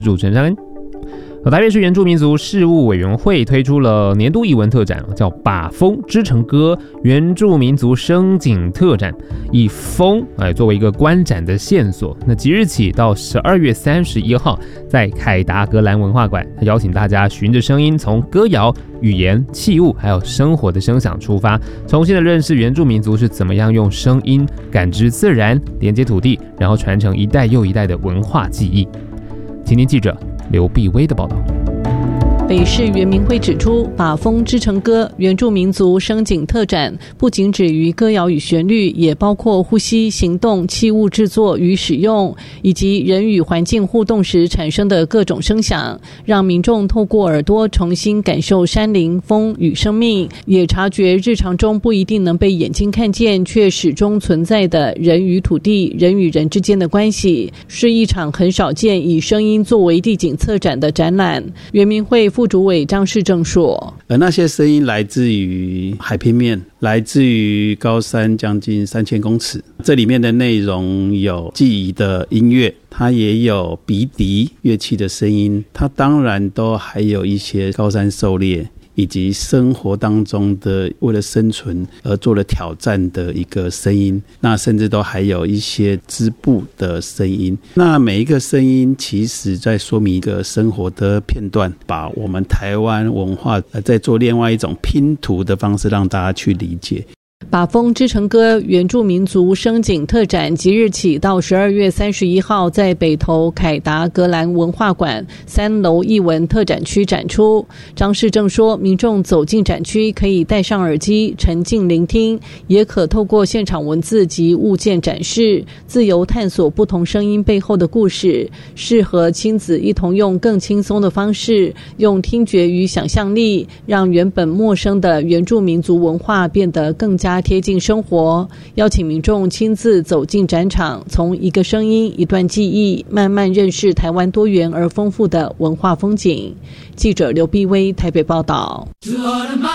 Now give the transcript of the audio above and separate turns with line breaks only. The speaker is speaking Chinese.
主持人张恩。台北市原住民族事务委员会推出了年度艺文特展，叫把风织成歌原住民族声景特展，以风作为一个观展的线索。那即日起到12月31号，在凯达格兰文化馆，邀请大家循着声音，从歌谣、语言、器物还有生活的声响出发，重新的认识原住民族是怎么样用声音感知自然、连接土地，然后传承一代又一代的文化记忆。请听记者刘碧薇的报道。
北市原民会指出，把风织成歌原住民族声景特展不仅止于歌谣与旋律，也包括呼吸、行动、器物制作与使用，以及人与环境互动时产生的各种声响，让民众透过耳朵重新感受山林、风与生命，也察觉日常中不一定能被眼睛看见却始终存在的人与土地、人与人之间的关系，是一场很少见以声音作为地景策展的展览。原民会副主委张世正说，
而那些声音来自于海平面，来自于高山将近3000公尺，这里面的内容有记忆的音乐，它也有鼻笛乐器的声音，它当然都还有一些高山狩猎以及生活当中的为了生存而做了挑战的一个声音，那甚至都还有一些织布的声音。那每一个声音其实在说明一个生活的片段，把我们台湾文化在做另外一种拼图的方式让大家去理解。
把风织成歌原住民族声景特展即日起到12月31号在北投凯达格兰文化馆3楼艺文特展区展出。张世正说，民众走进展区可以戴上耳机沉浸聆听，也可透过现场文字及物件展示，自由探索不同声音背后的故事，适合亲子一同用更轻松的方式，用听觉与想象力，让原本陌生的原住民族文化变得更加贴近生活，邀请民众亲自走进展场，从一个声音、一段记忆，慢慢认识台湾多元而丰富的文化风景。记者刘碧薇台北报道。